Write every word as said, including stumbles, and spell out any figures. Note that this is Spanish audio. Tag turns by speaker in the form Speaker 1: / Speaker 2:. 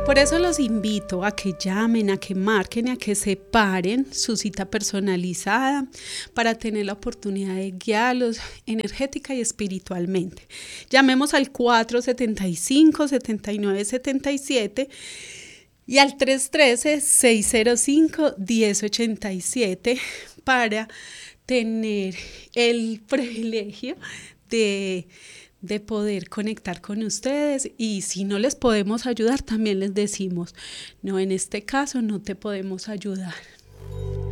Speaker 1: Por eso los invito a que llamen, a que marquen y a que separen su cita personalizada para tener la oportunidad de guiarlos energética y espiritualmente. Llamemos al cuatro siete cinco, siete nueve siete siete y al tres uno tres, seis cero cinco, uno cero ocho siete para tener el privilegio de... de poder conectar con ustedes, y si no les podemos ayudar también les decimos, no, en este caso no te podemos ayudar,